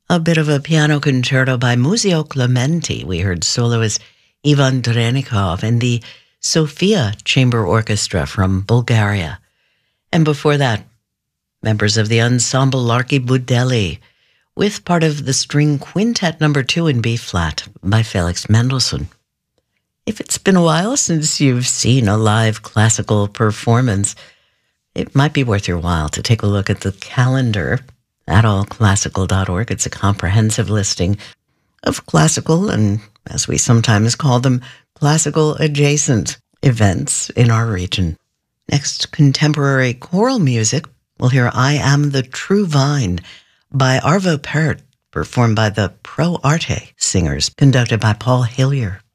A bit of a piano concerto by Muzio Clementi. We heard soloist Ivan Drenikov and the Sofia Chamber Orchestra from Bulgaria. And before that, members of the ensemble Larky Budeli with part of the String Quintet No. 2 in B-flat by Felix Mendelssohn. If it's been a while since you've seen a live classical performance, it might be worth your while to take a look at the calendar at allclassical.org. It's a comprehensive listing of classical and, as we sometimes call them, classical adjacent events in our region. Next, contemporary choral music. We'll hear I Am the True Vine by Arvo Pärt, performed by the Pro Arte Singers, conducted by Paul Hillier.